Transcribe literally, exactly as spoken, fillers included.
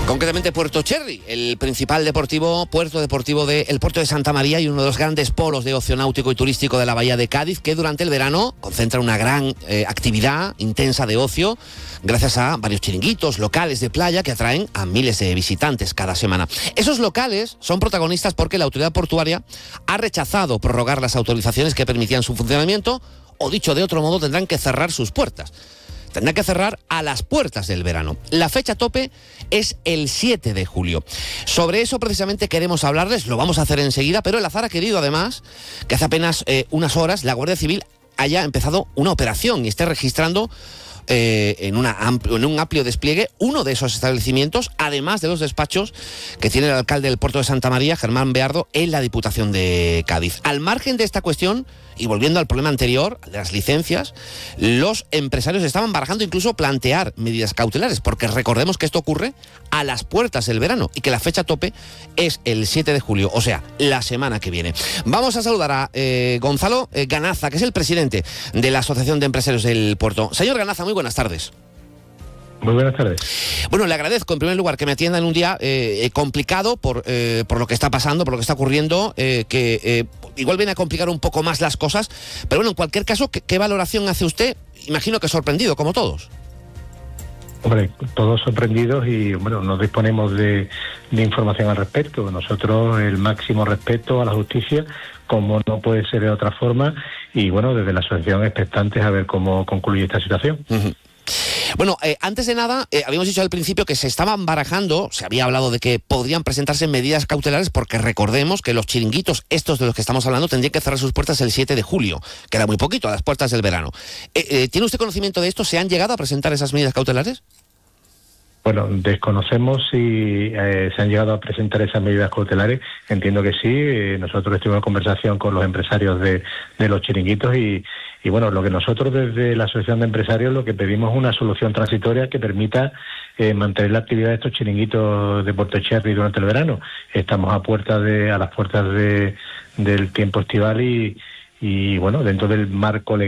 Concretamente Puerto Cherry, el principal deportivo, puerto deportivo del puerto de Santa María y uno de los grandes polos de ocio náutico y turístico de la bahía de Cádiz, que durante el verano concentra una gran eh, actividad intensa de ocio gracias a varios chiringuitos locales de playa que atraen a miles de visitantes cada semana. Esos locales son protagonistas porque la autoridad portuaria ha rechazado prorrogar las autorizaciones que permitían su funcionamiento, o dicho de otro modo, tendrán que cerrar sus puertas. Tendrá que cerrar a las puertas del verano. La fecha tope es el siete de julio. Sobre eso precisamente queremos hablarles, lo vamos a hacer enseguida, pero el azar ha querido además que hace apenas eh, unas horas la Guardia Civil haya empezado una operación y esté registrando eh, en, una ampl- en un amplio despliegue uno de esos establecimientos, además de los despachos que tiene el alcalde del puerto de Santa María, Germán Beardo, en la Diputación de Cádiz. Al margen de esta cuestión, y volviendo al problema anterior, de las licencias, los empresarios estaban barajando incluso plantear medidas cautelares, porque recordemos que esto ocurre a las puertas del verano y que la fecha tope es el siete de julio, o sea, la semana que viene. Vamos a saludar a eh, Gonzalo eh, Ganaza, que es el presidente de la Asociación de Empresarios del Puerto. Señor Ganaza, muy buenas tardes. Muy buenas tardes. Bueno, le agradezco en primer lugar que me atienda en un día eh, complicado por, eh, por lo que está pasando, por lo que está ocurriendo, eh, que eh, igual viene a complicar un poco más las cosas, pero bueno, en cualquier caso, ¿qué, qué valoración hace usted? Imagino que sorprendido, como todos. Hombre, todos sorprendidos y bueno, no disponemos de, de información al respecto. Nosotros el máximo respeto a la justicia, como no puede ser de otra forma, y bueno, desde la asociación expectantes a ver cómo concluye esta situación. Uh-huh. Bueno, eh, antes de nada, eh, habíamos dicho al principio que se estaban barajando, se había hablado de que podrían presentarse medidas cautelares, porque recordemos que los chiringuitos, estos de los que estamos hablando, tendrían que cerrar sus puertas el siete de julio, que era muy poquito, a las puertas del verano. Eh, eh, ¿Tiene usted conocimiento de esto? ¿Se han llegado a presentar esas medidas cautelares? Bueno, desconocemos si eh, se han llegado a presentar esas medidas cautelares. Entiendo que sí. Eh, nosotros estuvimos en conversación con los empresarios de, de los chiringuitos y, y bueno, lo que nosotros desde la Asociación de Empresarios lo que pedimos es una solución transitoria que permita eh, mantener la actividad de estos chiringuitos de Puerto Cherry durante el verano. Estamos a puertas de a las puertas de, del tiempo estival y, y bueno, dentro del marco legal